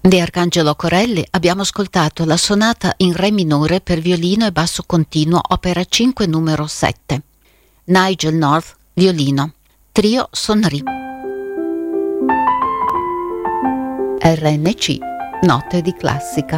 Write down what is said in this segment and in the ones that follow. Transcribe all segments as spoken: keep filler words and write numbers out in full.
Di Arcangelo Corelli abbiamo ascoltato la sonata in re minore per violino e basso continuo, opera cinque numero sette. Nigel North, violino. Trio Sonnery. R N C, note di classica.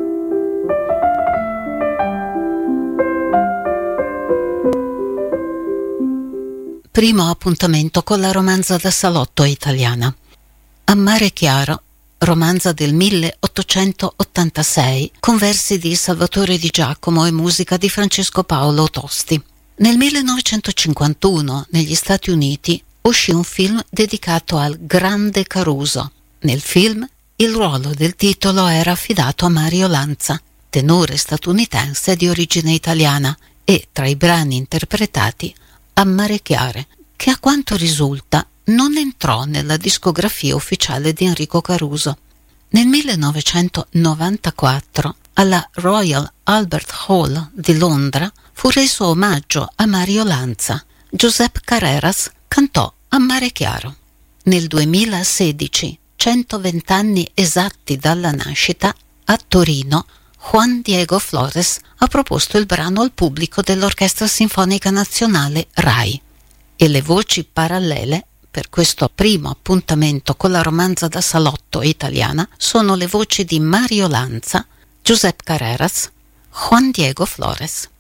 Primo appuntamento con la romanza da salotto italiana. A mare chiaro, romanza del milleottocentottantasei, con versi di Salvatore Di Giacomo e musica di Francesco Paolo Tosti. Nel millenovecentocinquantuno, negli Stati Uniti, uscì un film dedicato al grande Caruso. Nel film, il ruolo del titolo era affidato a Mario Lanza, tenore statunitense di origine italiana, e tra i brani interpretati A mare chiare, che a quanto risulta non entrò nella discografia ufficiale di Enrico Caruso. Nel millenovecentonovantaquattro, alla Royal Albert Hall di Londra, fu reso omaggio a Mario Lanza. Giuseppe Carreras cantò A mare chiaro. Nel duemilasedici, centoventi anni esatti dalla nascita, a Torino, Juan Diego Flores ha proposto il brano al pubblico dell'Orchestra Sinfonica Nazionale RAI. E le voci parallele per questo primo appuntamento con la romanza da salotto italiana sono le voci di Mario Lanza, Giuseppe Carreras, Juan Diego Flores.